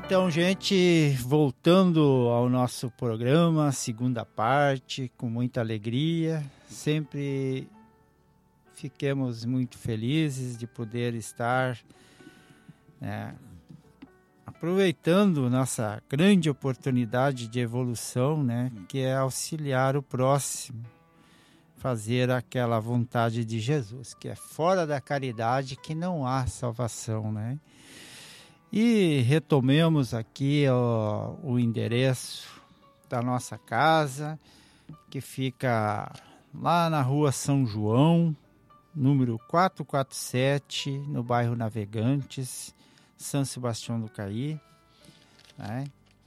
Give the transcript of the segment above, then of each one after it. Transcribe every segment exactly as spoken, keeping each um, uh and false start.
Então, gente, voltando ao nosso programa, segunda parte, com muita alegria, sempre fiquemos muito felizes de poder estar né, aproveitando nossa grande oportunidade de evolução, né, que é auxiliar o próximo, fazer aquela vontade de Jesus, que é fora da caridade que não há salvação, né? E retomemos aqui ó, o endereço da nossa casa, que fica lá na rua São João, número quatrocentos e quarenta e sete, no bairro Navegantes, São Sebastião do Caí. Né?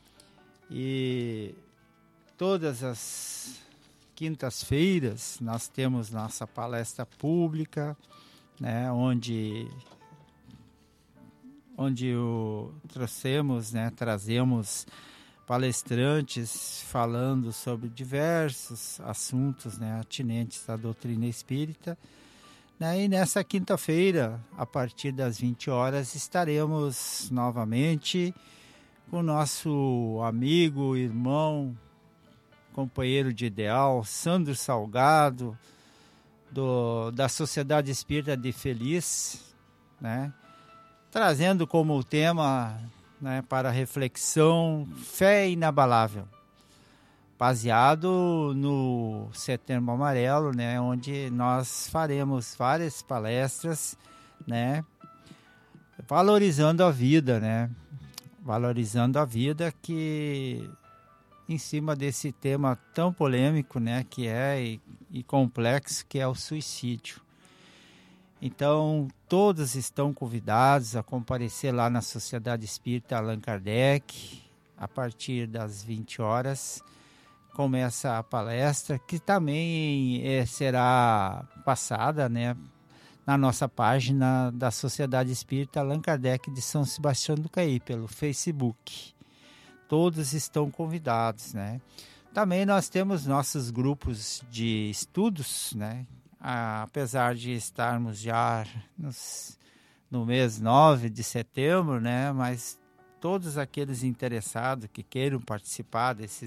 E todas as quintas-feiras nós temos nossa palestra pública, né, onde... onde o, trouxemos, né, trazemos palestrantes falando sobre diversos assuntos, né, atinentes à doutrina espírita. Né, e nessa quinta-feira, a partir das vinte horas, estaremos novamente com o nosso amigo, irmão, companheiro de ideal, Sandro Salgado, do, da Sociedade Espírita de Feliz, né? Trazendo como tema, né, para reflexão, fé inabalável, baseado no Setembro Amarelo, né, onde nós faremos várias palestras, né, valorizando a vida, né, valorizando a vida, que em cima desse tema tão polêmico, né, que é e, e complexo, que é o suicídio. Então, todos estão convidados a comparecer lá na Sociedade Espírita Allan Kardec, a partir das vinte horas. Começa a palestra, que também é, será passada, né, na nossa página da Sociedade Espírita Allan Kardec de São Sebastião do Caí, pelo Facebook. Todos estão convidados, né? Também nós temos nossos grupos de estudos, né? Ah, apesar de estarmos já nos, no mês nove de setembro, né, mas todos aqueles interessados que queiram participar desses